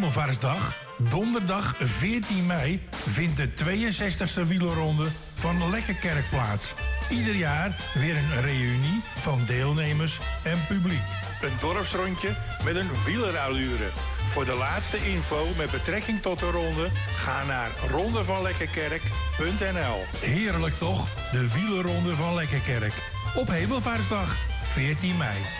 Hemelvaartsdag, donderdag 14 mei, vindt de 62e wielerronde van Lekkerkerk plaats. Ieder jaar weer een reunie van deelnemers en publiek. Een dorpsrondje met een wielerallure. Voor de laatste info met betrekking tot de ronde, ga naar rondevanlekkerkerk.nl. Heerlijk toch, de wielerronde van Lekkerkerk. Op Hemelvaartsdag, 14 mei.